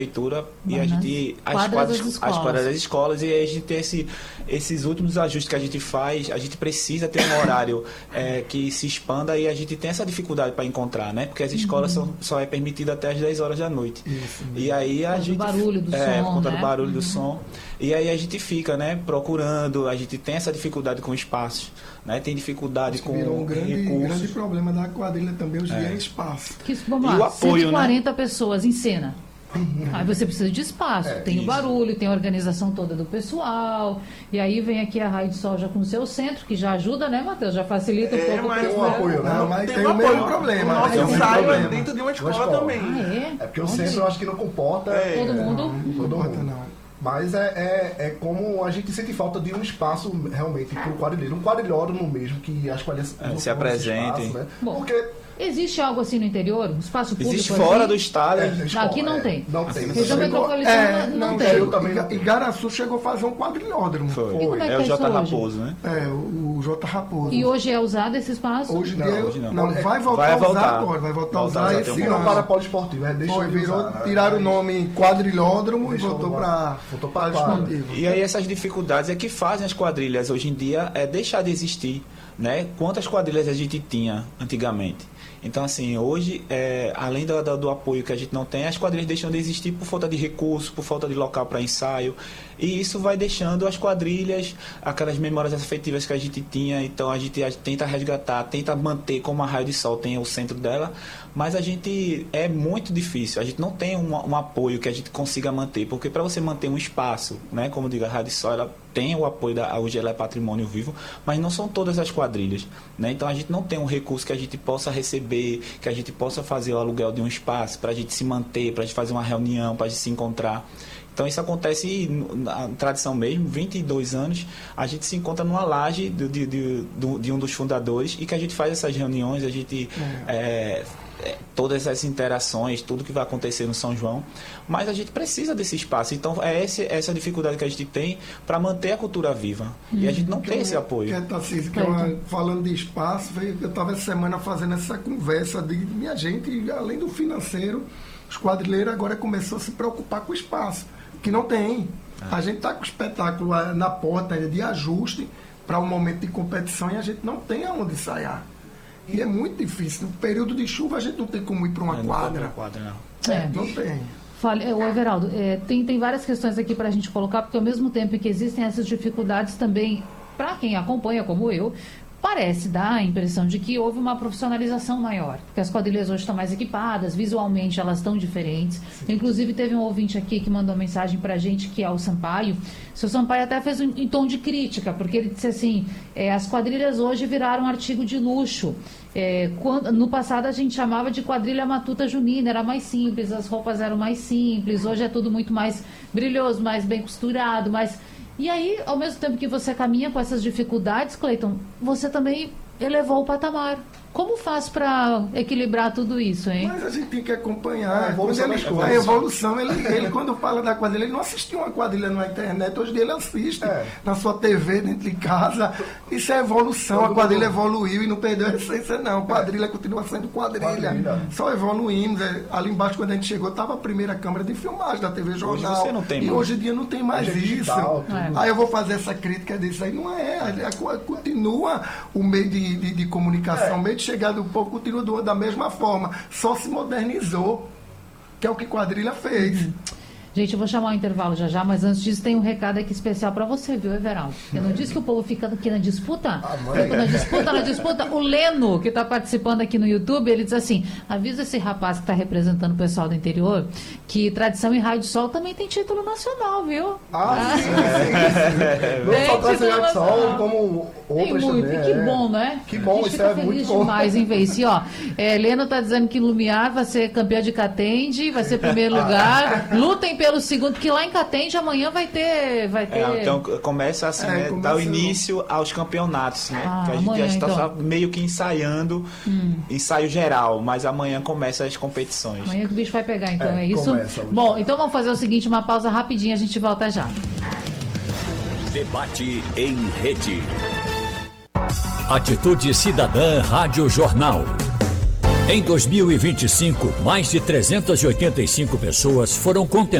prefeitura e Mas a gente as quadras das escolas, e aí a gente tem esses últimos ajustes que a gente faz. A gente precisa ter um horário que se expanda, e a gente tem essa dificuldade para encontrar, né? Porque as escolas só é permitida até as 10 horas da noite. Isso, e aí a gente do barulho do som, por conta né? do barulho do som. E aí a gente fica, né, procurando. A gente tem essa dificuldade com espaços, né? Tem dificuldade com virou um recursos. grande problema da quadrilha também hoje em dia é espaço. Vamos lá, E o apoio, 140 pessoas em cena. Aí você precisa de espaço, tem o barulho, tem a organização toda do pessoal, e aí vem aqui a Raio de Sol já com o seu centro, que já ajuda, né, Matheus? Já facilita um pouco. Mas Tem um apoio, né? Mas tem o apoio. mesmo problema. O nosso Tem o mesmo ensaio é problema. dentro de uma escola também. É porque o centro eu acho que não comporta Todo mundo? Não importa, não. Mas é como a gente sente falta de um espaço realmente para o quadrilheiro, um quadrilhódromo mesmo, que as quadrilhas se apresentem. Espaço, né? Bom, Porque existe algo assim no interior? Um espaço público existe assim? fora do estádio. Aqui não tem. Não tem. Região metropolitana não tem. Eu também não. Igaraçu chegou a fazer um quadrilhódromo. E como é que É o é isso J. hoje? Raposo, né? O J. Raposo. E hoje é usado esse espaço? Hoje não. não. Vai voltar a usar agora. Vai voltar a usar esse Virou ano. para poliesportivo, deixou de Virou, usar, né? tiraram o nome quadrilhódromo e Deixou voltou para esportivo. E aí essas dificuldades é que fazem as quadrilhas hoje em dia deixar de existir, né? Quantas quadrilhas a gente tinha antigamente? Então, assim, hoje, além do apoio que a gente não tem, as quadrilhas deixam de existir por falta de recursos, por falta de local para ensaio. E isso vai deixando as quadrilhas, aquelas memórias afetivas que a gente tinha. Então, a gente tenta resgatar, tenta manter como a Raio de Sol tem o centro dela. Mas a gente é muito difícil. A gente não tem um apoio que a gente consiga manter. Porque para você manter um espaço, né, como digo, a Raio de Sol, ela tem o apoio hoje ela é patrimônio vivo, mas não são todas as quadrilhas, né? Então a gente não tem um recurso que a gente possa receber, que a gente possa fazer o aluguel de um espaço para a gente se manter, para a gente fazer uma reunião, para a gente se encontrar. Então isso acontece na tradição mesmo, 22 anos, a gente se encontra numa laje de um dos fundadores, e que a gente faz essas reuniões, a gente todas essas interações, tudo que vai acontecer no São João, mas a gente precisa desse espaço. Então essa dificuldade que a gente tem para manter a cultura viva, e a gente não tem esse apoio. Falando de espaço, eu estava essa semana fazendo essa conversa de minha gente, além do financeiro, os quadrilheiros agora começou a se preocupar com o espaço, que não tem. A gente está com o espetáculo na porta de ajuste para um momento de competição, e a gente não tem aonde ensaiar. E é muito difícil. No período de chuva a gente não tem como ir para uma quadra. Não tem. O Everaldo, tem várias questões aqui para a gente colocar, porque ao mesmo tempo que existem essas dificuldades também, para quem acompanha como eu, parece dar a impressão de que houve uma profissionalização maior, porque as quadrilhas hoje estão mais equipadas, visualmente elas estão diferentes. Sim. Inclusive teve um ouvinte aqui que mandou mensagem pra gente, que é o Sampaio. O seu Sampaio até fez em tom de crítica, porque ele disse assim, as quadrilhas hoje viraram artigo de luxo. No passado a gente chamava de quadrilha matuta junina, era mais simples, as roupas eram mais simples, hoje é tudo muito mais brilhoso, mais bem costurado, mais... E aí, ao mesmo tempo que você caminha com essas dificuldades, Cleiton, você também elevou o patamar. Como faz para equilibrar tudo isso, hein? Mas a gente tem que acompanhar a evolução das coisas. A evolução, ele quando fala da quadrilha, ele não assistiu uma quadrilha na internet, hoje ele assiste na sua TV, dentro de casa. Isso é evolução, a quadrilha evoluiu e não perdeu a essência, não. A quadrilha continua sendo quadrilha. Só evoluímos. Ali embaixo, quando a gente chegou, estava a primeira câmera de filmagem da TV Jornal. Hoje você não tem mais. Hoje em dia não tem mais digital, isso. Aí eu vou fazer essa crítica disso aí. Não é. Continua o meio de comunicação, o meio de chegar do povo continua da mesma forma, só se modernizou, que é o que quadrilha fez. Gente, eu vou chamar o intervalo já, mas antes disso tem um recado aqui especial para você, viu, Everaldo? Eu não disse que o povo fica aqui na disputa? Na disputa, o Leno, que está participando aqui no YouTube, ele diz assim, avisa esse rapaz que está representando o pessoal do interior, que Tradição e Raio de Sol também tem título nacional, viu? Sim. Não só Tradição e Raio de Sol, como outras também. Que bom, né? Que bom, isso é muito bom. Demais em ver isso. Leno está dizendo que Lumiar vai ser campeão de Catende, vai ser primeiro lugar, lutem pelo segundo, que lá em Catende amanhã vai ter... Então começa assim, dar o início aos campeonatos, né? Que a gente já está só meio que ensaiando, ensaio geral, mas amanhã começa as competições. Amanhã que o bicho vai pegar, então é isso? Bom, então vamos fazer o seguinte, uma pausa rapidinha, a gente volta já. Debate em rede. Atitude Cidadã Rádio Jornal. Em 2025, mais de 385 pessoas foram contempladas